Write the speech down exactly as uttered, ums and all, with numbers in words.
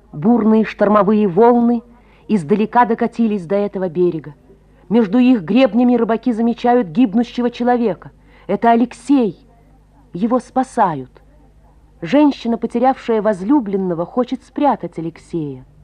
Бурные штормовые волны издалека докатились до этого берега. Между их гребнями рыбаки замечают гибнущего человека. Это Алексей. Его спасают. Женщина, потерявшая возлюбленного, хочет спрятать Алексея.